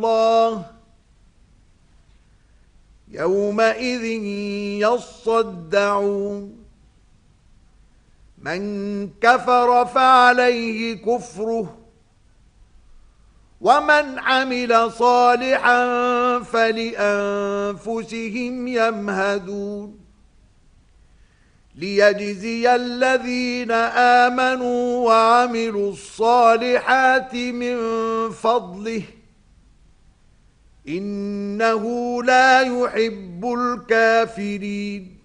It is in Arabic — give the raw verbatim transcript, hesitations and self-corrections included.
الله يومئذ يصدعون من كفر فعليه كفره ومن عمل صالحا فلأنفسهم يمهدون ليجزي الذين آمنوا وعملوا الصالحات من فضله إنه لا يحب الكافرين